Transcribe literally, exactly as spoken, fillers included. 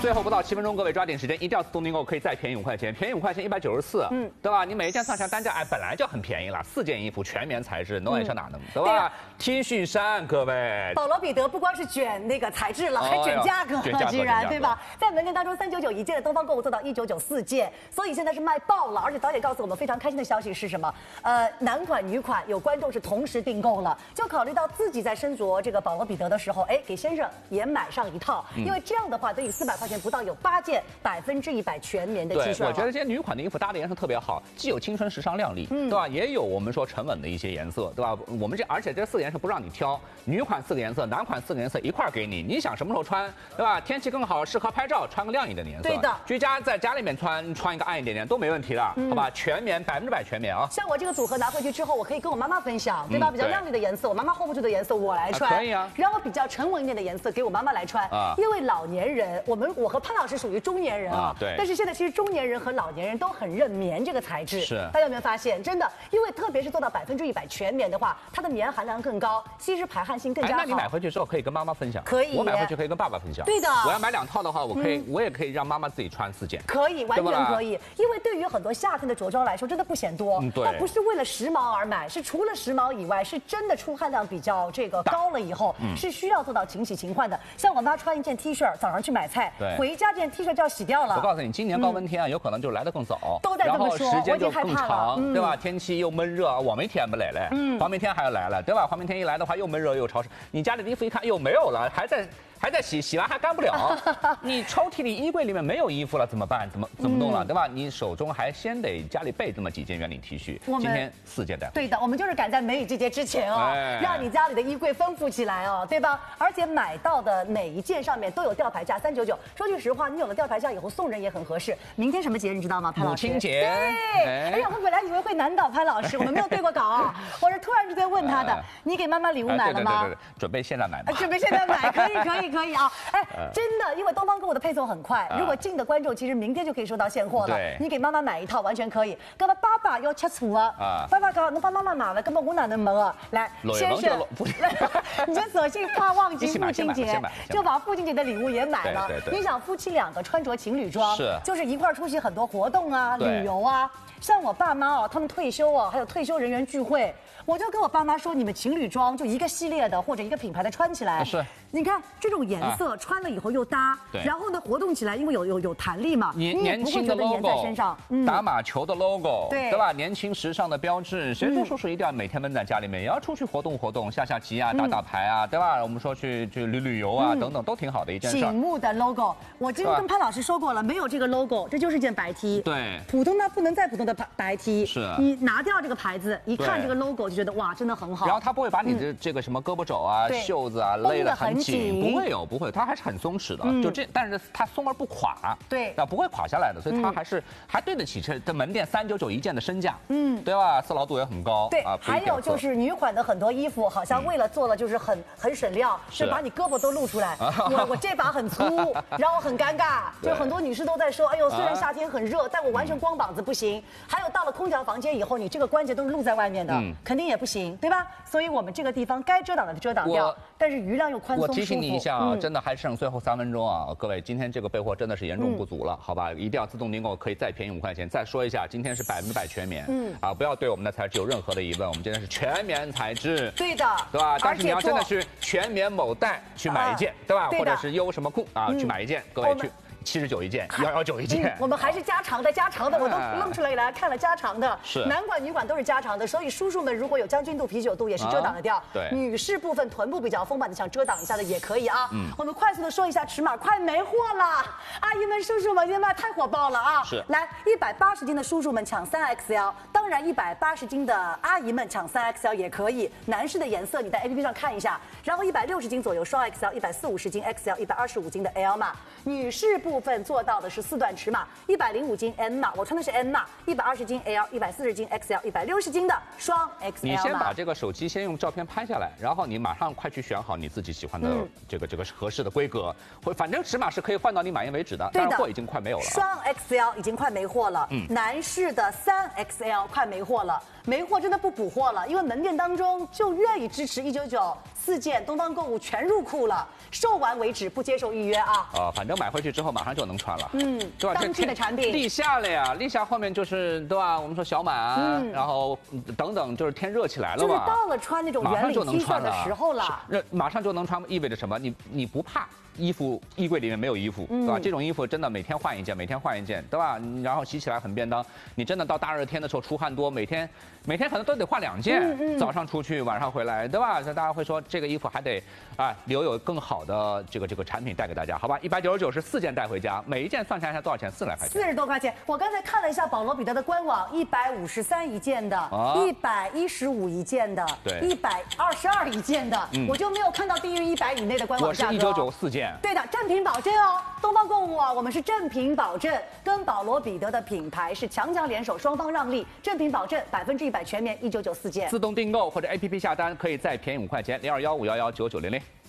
最后不到七分钟，各位抓紧时间，一定要自动订购，可以再便宜五块钱，便宜五块钱一百九十四，嗯，对吧？你每一件算下单价，哎，本来就很便宜了，四件衣服全棉材质，侬爱上哪能，对吧 ？T 恤衫，各位， 保罗彼得不光是卷那个材质了，还卷价格了，居然对吧？在门店当中，三九九一件的东方购物做到一九九四件，所以现在是卖爆了。而且导演告诉我们非常开心的消息是什么？呃，男款、女款有观众是同时订购了，就考虑到自己在身着这个保罗彼得的时候，哎，给先生也买上一套，因为这样的话等于四百块钱不到有八件百分之一百全棉的 T 恤。 对，我觉得这些女款的衣服搭的颜色特别好，既有青春时尚靓丽，嗯、对吧？也有我们说沉稳的一些颜色，对吧？我们这而且这四个颜色不让你挑，女款四个颜色，男款四个颜色一块给你，你想什么时候穿，对吧？天气更好，适合拍照，穿个亮一点的颜色。 对的， 居家在家里面穿穿一个暗一点点都没问题的，嗯、好吧？全棉百分之百全棉啊！ 像我这个组合拿回去之后，我可以跟我妈妈分享，对吧？嗯、比较亮丽的颜色，我妈妈 hold 不住的颜色我来穿， 啊可以啊。 然后比较沉稳一点的颜色给我妈妈来穿，啊、因为老年人，我们我和潘老师属于中年人啊，啊对。 但是现在其实中年人和老年人都很认棉这个材质， 是。 大家有没有发现？真的，因为特别是做到百分之一百全棉的话，它的棉含量更高，吸湿排汗性更加好。 哎，那你买回去之后可以跟妈妈分享， 可以。 我买回去可以跟爸爸分享。 对的。 我要买两套的话，我可以，嗯、我也可以让妈妈自己穿四件。 可以，完全可以。因为对于很多夏天的着装来说，真的不嫌多。 嗯，对。 那不是为了时髦而买，是除了时髦以外，是真的出汗量比较这个高了以后，嗯、是需要做到勤洗勤换的。像我妈穿一件 T 恤，早上去买菜， 对， 回家这件 T 恤就要洗掉了。 我告诉你，今年高温天啊，嗯、有可能就来得更早， 都在这么说， 然后时间就更长， 嗯、 对吧？天气又闷热，我没天不来嘞，嗯，黄梅天还要来了，对吧？黄梅天一来的话，又闷热又潮湿，你家里的衣服一看又没有了，还在。还在洗，洗完还干不了。你抽屉里、衣柜里面没有衣服了，怎么办？怎么怎么弄了，嗯、对吧？你手中还先得家里备这么几件圆领 T 恤，今天四件带。 对的，我们就是赶在梅雨季节之前哦，哎、让你家里的衣柜丰富起来哦，对吧？而且买到的每一件上面都有吊牌价三九九。说句实话，你有了吊牌价以后送人也很合适。明天什么节你知道吗？潘老师？ 母亲节。 对。哎呀，我本来以为会难倒潘老师，我们没有对过稿啊。我是突然之间问他的，你给妈妈礼物买了吗？ 对对对对，准备现在买吧。 准备现在买，可以可以可以啊！哎。真的，因为东方购物的配送很快，如果近的观众其实明天就可以收到现货了。你给妈妈买一套完全可以。那么爸爸要吃醋啊，爸爸讲，侬帮妈妈买了，根本我哪能买啊？来，先生，你就索性怕忘记父亲节，就把父亲节的礼物也买了。你想夫妻两个穿着情侣装，就是一块出席很多活动啊、旅游啊。像我爸妈哦，他们退休哦，还有退休人员聚会，我就跟我爸妈说，你们情侣装就一个系列的或者一个品牌的穿起来， 是， 你看这种颜色穿了以后又搭， 对， 然后呢活动起来，因为有有有弹力嘛， 年你也不会觉得粘在身上， 嗯，打马球的 logo， 对， 对吧？年轻时尚的标志，谁说叔叔一定要每天闷在家里面，也要出去活动活动，下下棋啊，打打牌啊，对吧？我们说去去旅旅游啊，等等，都挺好的一件事。 醒目的 logo， 我今天跟潘老师说过了，没有这个 logo， 这就是件白 T， 对， 普通的不能再普通的白白 T。 是， 你拿掉这个牌子，一看这个 logo 就觉得哇，真的很好。 然后它不会把你的这个什么胳膊肘啊、 嗯、 袖子啊勒得很紧，不会有，不会，它还是很松弛的。嗯、就这，但是它松而不垮， 对， 啊，不会垮下来的，所以它还是、嗯、还对得起这这门店三九九一件的身价，嗯，对吧？丝劳度也很高， 对啊。还有就是女款的很多衣服，好像为了做了就是很、嗯、很省料，是把你胳膊都露出来。我我这把很粗，然后很尴尬，就很多女士都在说，哎呦，虽然夏天很热，但我完全光膀子不行。还有到了空调房间以后，你这个关节都是露在外面的，嗯、肯定也不行，对吧？所以我们这个地方该遮挡的遮挡掉，但是余量又宽松。 我提醒你一下啊，嗯、真的还剩最后三分钟啊，各位，今天这个备货真的是严重不足了，嗯、好吧？一定要自动订购，可以再便宜五块钱。再说一下，今天是百分之百全棉，嗯啊，不要对我们的材质有任何的疑问，我们今天是全棉材质， 对的， 对吧？但是你要真的去全棉某代去买一件，啊、对吧？对或者是优什么库啊、嗯、去买一件，各位去。七十九一件，幺幺九一件、嗯。我们还是加长的，加长的，我都愣出来给大家看了加长的。 是， 男款、女款都是加长的，所以叔叔们如果有将军肚、啤酒肚，也是遮挡得掉。 啊、对， 女士部分臀部比较丰满的，想遮挡一下的也可以啊。嗯，我们快速的说一下尺码，快没货了，阿姨们、叔叔们，现在太火爆了啊！ 是， 来，一百八十斤的叔叔们抢三 X L， 当然一百八十斤的阿姨们抢三 X L 也可以。男士的颜色你在 A P P 上看一下，然后一百六十斤左右双 X L， 一百四五十斤 X L， 一百二十五斤的 L 码。女士部分做到的是四段尺码，一百零五斤 M 码，我穿的是 M 码，一百二十斤 L， 一百四十斤 X L， 一百六十斤的双 X L 你先把这个手机先用照片拍下来，然后你马上快去选好你自己喜欢的这个、嗯、这个合适的规格，或反正尺码是可以换到你满意为止的。 对的， 但是货已经快没有了。 双 X L 已经快没货了，嗯，男士的三 X L 快没货了。没货真的不补货了，因为门店当中就愿意支持一九九四件，东方购物全入库了，售完为止，不接受预约啊。 哦，反正买回去之后马上就能穿了。 嗯，对吧？当季的产品。 立夏了呀，立夏后面就是对吧？我们说小满啊，嗯、然后等等，就是天热起来了嘛。 就是到了穿那种圆领 T 恤的时候了。 马上就能穿，意味着什么？你你不怕衣服衣柜里面没有衣服，对吧？这种衣服真的每天换一件，每天换一件，对吧？然后洗起来很便当。你真的到大热天的时候出汗多，每天每天可能都得换两件，嗯嗯、早上出去，晚上回来，对吧？所以大家会说这个衣服还得啊留有更好的这个这个产品带给大家，好吧？一百九十九是四件带回家，每一件算下来多少钱？四十来块钱。 四十多块钱。我刚才看了一下保罗彼得的官网，一百五十三一件的，一百一十五一件的， 对， 一百二十二一件的，嗯、我就没有看到低于一百以内的官网价格。 我是一九九四件。 对的，正品保证哦。东方购物啊，我们是正品保证，跟保罗彼得的品牌是强强联手，双方让利，正品保证百分之一百全棉，一九九四件。 自动订购或者 A P P 下单可以再便宜五块钱，零二幺五幺幺九九零零。